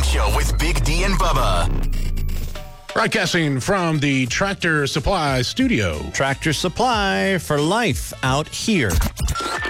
Show with Big D and Bubba. Broadcasting from the Tractor Supply studio. Tractor Supply for life out here.